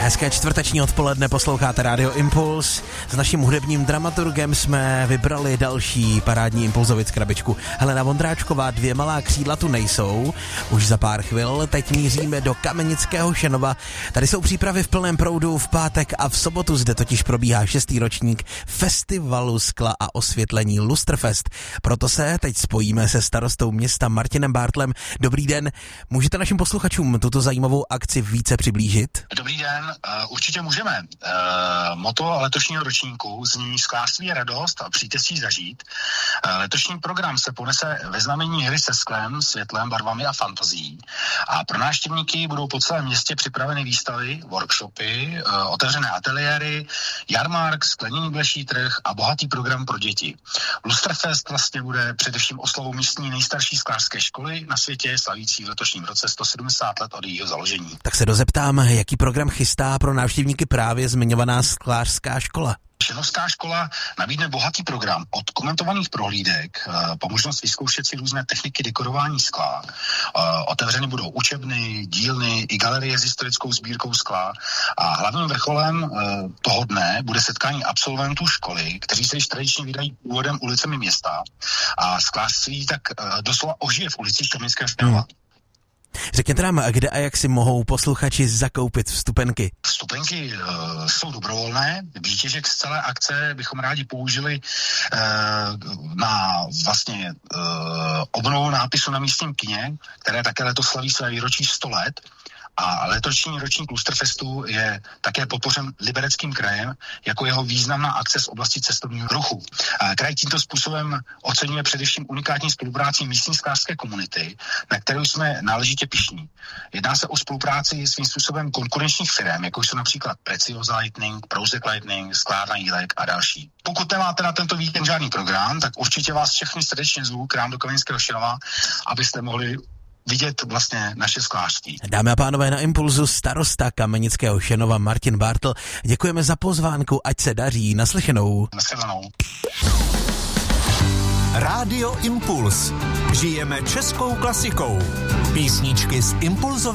Hezké čtvrteční odpoledne, posloucháte Radio Impuls. S naším hudebním dramaturgem jsme vybrali další parádní Impulzovic krabičku. Helena Vondráčková, Dvě malá křídla tu nejsou. Už za pár chvil, teď míříme do Kamenického Šenova. Tady jsou přípravy v plném proudu v pátek a v sobotu zde totiž probíhá 6. ročník Festivalu skla a osvětlení Lustrfest. Proto se teď spojíme se starostou města Martinem Bartlem. Dobrý den, můžete našim posluchačům tuto zajímavou akci více přiblížit? Dobrý den, určitě můžeme. Motto letošního ročníku zní Sklářství je radost a přijďte si ji zažít. Letošní program se ponese ve znamení hry se sklem, světlem, barvami a fantazií. A pro návštěvníky budou po celém městě připraveny výstavy, workshopy, otevřené ateliéry, jarmark, skleněný bleší trh a bohatý program pro děti. Lustrfest vlastně bude především oslavou místní nejstarší sklářské školy na světě, slavící v letošním roce 170 let od jejího založení. Tak se dozeptám, jaký program chystá pro návštěvníky právě zmiňovaná sklářská škola. Šenovská škola nabídne bohatý program od komentovaných prohlídek po možnost vyzkoušet si různé techniky dekorování skla. Otevřeny budou učebny, dílny i galerie s historickou sbírkou skla a hlavním vrcholem toho dne bude setkání absolventů školy, kteří se již tradičně vydají úvodem ulicemi města a sklářství tak doslova ožije v ulicích Kamenického Šenova. Řekněte nám, kde a jak si mohou posluchači zakoupit vstupenky? Vstupenky jsou dobrovolné. Výtěžek z celé akce bychom rádi použili na vlastně obnovu nápisu na místním kině, které také letos slaví své výročí 100 let. A letošní ročník Lustrfestu je také podpořen Libereckým krajem jako jeho významná akce z oblasti cestovního ruchu. Kraj tímto způsobem oceňuje především unikátní spolupráci místní sklářské komunity, na kterou jsme náležitě pyšní. Jedná se o spolupráci svým způsobem konkurenčních firm, jako jsou například Precious Lightning, Prouzek Lightning, Sklárna Jílek a další. Pokud nemáte na tento víkend žádný program, tak určitě vás všechny srdečně zvu k nám do Kamenického Šenova, abyste mohli vidět vlastně naše sklářství. Dámy a pánové, na Impulzu starosta Kamenického Šenova Martin Bartl. Děkujeme za pozvánku, ať se daří. Naslyšenou. Nashledanou. Rádio Impuls. Žijeme českou klasikou. Písničky z Impulzové